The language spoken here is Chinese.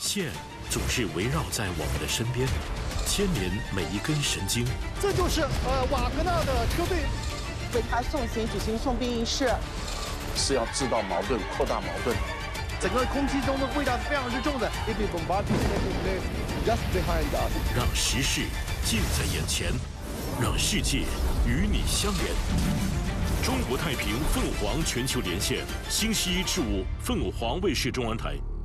线总是围绕在我们的身边，牵连每一根神经。 这就是瓦格纳的车队为他送行举行送殡仪式， 是要制造矛盾、扩大矛盾。 整个空气中的味道是非常之重的。Just behind us， 让时事近在眼前，让世界与你相连。中国太平凤凰全球连线，星期一至五，凤凰卫视中文台。